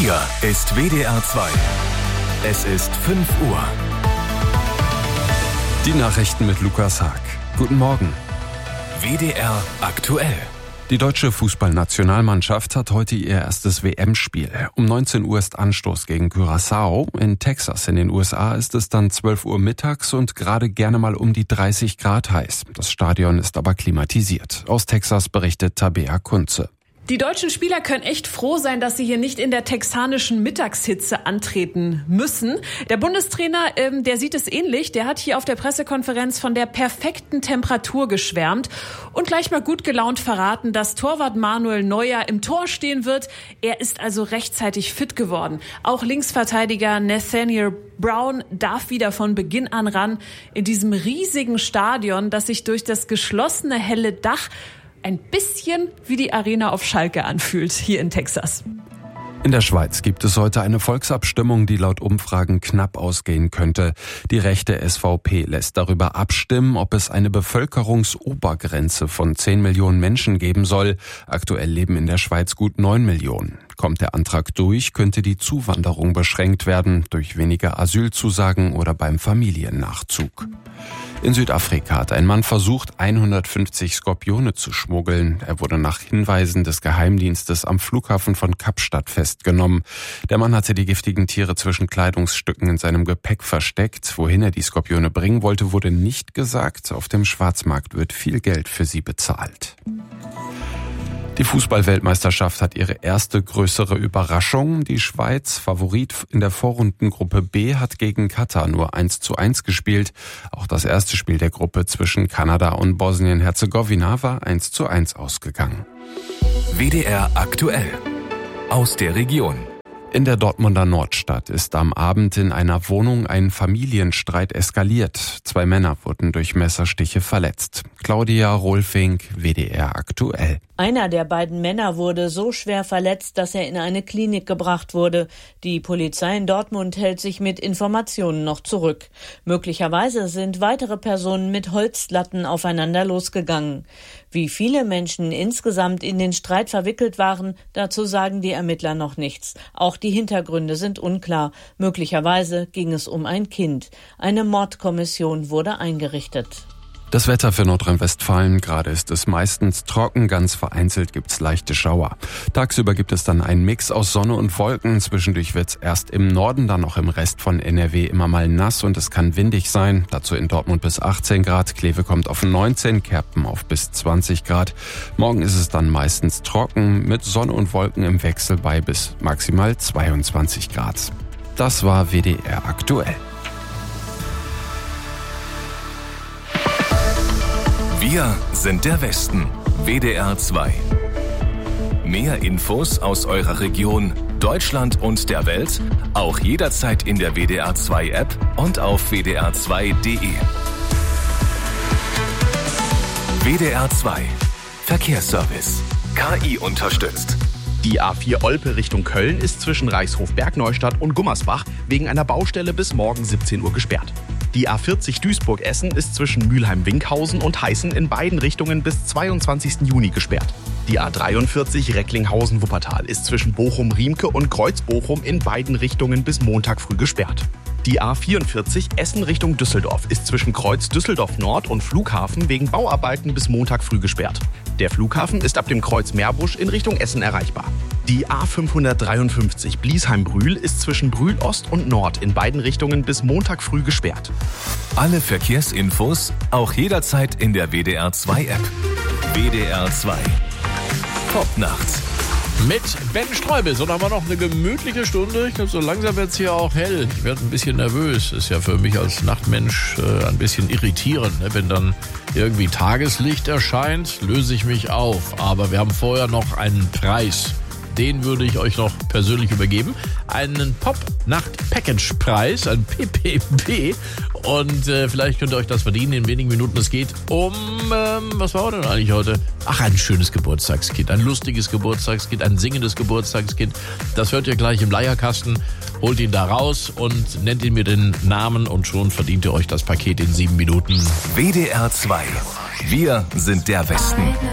Hier ist WDR 2. Es ist 5 Uhr. Die Nachrichten mit Lukas Haag. Guten Morgen. WDR aktuell. Die deutsche Fußballnationalmannschaft hat heute ihr erstes WM-Spiel. Um 19 Uhr ist Anstoß gegen Curaçao. In Texas in den USA ist es dann 12 Uhr mittags und gerade gerne mal um die 30 Grad heiß. Das Stadion ist aber klimatisiert. Aus Texas berichtet Tabea Kunze. Die deutschen Spieler können echt froh sein, dass sie hier nicht in der texanischen Mittagshitze antreten müssen. Der Bundestrainer, der sieht es ähnlich. Der hat hier auf der Pressekonferenz von der perfekten Temperatur geschwärmt und gleich mal gut gelaunt verraten, dass Torwart Manuel Neuer im Tor stehen wird. Er ist also rechtzeitig fit geworden. Auch Linksverteidiger Nathaniel Brown darf wieder von Beginn an ran in diesem riesigen Stadion, das sich durch das geschlossene helle Dach ein bisschen wie die Arena auf Schalke anfühlt, hier in Texas. In der Schweiz gibt es heute eine Volksabstimmung, die laut Umfragen knapp ausgehen könnte. Die rechte SVP lässt darüber abstimmen, ob es eine Bevölkerungsobergrenze von 10 Millionen Menschen geben soll. Aktuell leben in der Schweiz gut 9 Millionen. Kommt der Antrag durch, könnte die Zuwanderung beschränkt werden, durch weniger Asylzusagen oder beim Familiennachzug. In Südafrika hat ein Mann versucht, 150 Skorpione zu schmuggeln. Er wurde nach Hinweisen des Geheimdienstes am Flughafen von Kapstadt festgenommen. Der Mann hatte die giftigen Tiere zwischen Kleidungsstücken in seinem Gepäck versteckt. Wohin er die Skorpione bringen wollte, wurde nicht gesagt. Auf dem Schwarzmarkt wird viel Geld für sie bezahlt. Die Fußball-Weltmeisterschaft hat ihre erste größere Überraschung. Die Schweiz, Favorit in der Vorrundengruppe B, hat gegen Katar nur 1:1 gespielt. Auch das erste Spiel der Gruppe zwischen Kanada und Bosnien-Herzegowina war 1:1 ausgegangen. WDR aktuell. Aus der Region. In der Dortmunder Nordstadt ist am Abend in einer Wohnung ein Familienstreit eskaliert. 2 Männer wurden durch Messerstiche verletzt. Claudia Rolfing, WDR aktuell. Einer der beiden Männer wurde so schwer verletzt, dass er in eine Klinik gebracht wurde. Die Polizei in Dortmund hält sich mit Informationen noch zurück. Möglicherweise sind weitere Personen mit Holzlatten aufeinander losgegangen. Wie viele Menschen insgesamt in den Streit verwickelt waren, dazu sagen die Ermittler noch nichts. Auch die Hintergründe sind unklar. Möglicherweise ging es um ein Kind. Eine Mordkommission wurde eingerichtet. Das Wetter für Nordrhein-Westfalen. Gerade ist es meistens trocken, ganz vereinzelt gibt's leichte Schauer. Tagsüber gibt es dann einen Mix aus Sonne und Wolken. Zwischendurch wird's erst im Norden, dann noch im Rest von NRW immer mal nass und es kann windig sein. Dazu in Dortmund bis 18 Grad, Kleve kommt auf 19, Kerpen auf bis 20 Grad. Morgen ist es dann meistens trocken, mit Sonne und Wolken im Wechsel bei bis maximal 22 Grad. Das war WDR aktuell. Wir sind der Westen. WDR 2. Mehr Infos aus eurer Region, Deutschland und der Welt, auch jederzeit in der WDR 2 App und auf wdr2.de. WDR 2. Verkehrsservice. KI unterstützt. Die A4 Olpe Richtung Köln ist zwischen Reichshof-Bergneustadt und Gummersbach wegen einer Baustelle bis morgen 17 Uhr gesperrt. Die A40 Duisburg-Essen ist zwischen Mülheim-Winkhausen und Heißen in beiden Richtungen bis 22. Juni gesperrt. Die A43 Recklinghausen-Wuppertal ist zwischen Bochum-Riemke und Kreuz-Bochum in beiden Richtungen bis Montag früh gesperrt. Die A44 Essen Richtung Düsseldorf ist zwischen Kreuz Düsseldorf Nord und Flughafen wegen Bauarbeiten bis Montag früh gesperrt. Der Flughafen ist ab dem Kreuz Meerbusch in Richtung Essen erreichbar. Die A553 Bliesheim-Brühl ist zwischen Brühl Ost und Nord in beiden Richtungen bis Montag früh gesperrt. Alle Verkehrsinfos auch jederzeit in der WDR 2 App. WDR 2. Top nachts. Mit Ben Streubel. So, dann haben wir noch eine gemütliche Stunde. Ich glaube, so langsam wird es hier auch hell. Ich werde ein bisschen nervös. Ist ja für mich als Nachtmensch ein bisschen irritierend. Ne? Wenn dann irgendwie Tageslicht erscheint, löse ich mich auf. Aber wir haben vorher noch einen Preis. Den würde ich euch noch persönlich übergeben. Einen Pop-Nacht-Package-Preis, ein PPP. Und vielleicht könnt ihr euch das verdienen in wenigen Minuten. Es geht um, was war denn eigentlich heute? Ach, ein schönes Geburtstagskind, ein lustiges Geburtstagskind, ein singendes Geburtstagskind. Das hört ihr gleich im Leierkasten. Holt ihn da raus und nennt ihn mir den Namen und schon verdient ihr euch das Paket in 7 Minuten. WDR 2. Wir sind der Westen.